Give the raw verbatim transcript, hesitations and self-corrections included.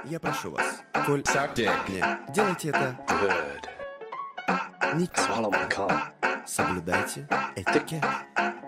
я прошу вас, коль... Suck dick. Не, делайте это... Good. Не Swallow my cum. соблюдайте этикет.